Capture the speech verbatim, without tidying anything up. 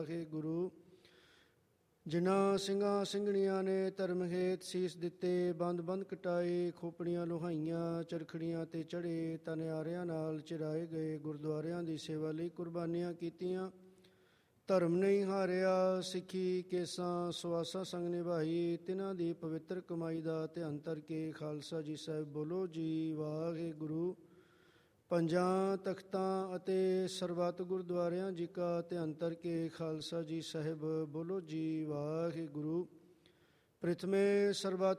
ਗੁਰੂ ਜਿਨ੍ਹਾਂ ਸਿੰਘਾਂ ਸਿੰਘਣੀਆਂ ਨੇ ਧਰਮ ਹੇਤ ਸੀਸ ਦਿੱਤੇ, ਬੰਦ ਬੰਦ ਕਟਾਏ, ਖੋਪੜੀਆਂ ਲੋਹਾਈਆਂ, ਚਰਖੜੀਆਂ ਤੇ ਚੜ੍ਹੇ, ਤਨਿਆਰਿਆਂ ਨਾਲ ਚਿਰਾਏ ਗਏ, ਗੁਰਦੁਆਰਿਆਂ ਦੀ ਸੇਵਾ ਲਈ ਕੁਰਬਾਨੀਆਂ ਕੀਤੀਆਂ, ਧਰਮ ਨਹੀਂ ਹਾਰਿਆ, ਸਿੱਖੀ ਕੇਸਾਂ ਸੁਆਸਾਂ ਸੰਗ ਨਿਭਾਈ, ਤਿਨਾਂ ਦੀ ਪਵਿੱਤਰ ਕਮਾਈ ਦਾ ਧਿਆਨ ਧਰ ਕੇ ਖਾਲਸਾ ਜੀ ਸਾਹਿਬ ਬੋਲੋ ਜੀ ਵਾਹਿਗੁਰੂ। ਪੰਜਾਂ ਤਖਤਾਂ ਅਤੇ ਸਰਬੱਤ ਗੁਰਦੁਆਰਿਆਂ ਜੀ ਕਾ ਧਿਆਨ ਧਰ ਕੇ ਖਾਲਸਾ ਜੀ ਸਾਹਿਬ ਬੋਲੋ ਜੀ ਵਾਹਿਗੁਰੂ। ਪ੍ਰਥਮੇ ਸਰਬੱਤ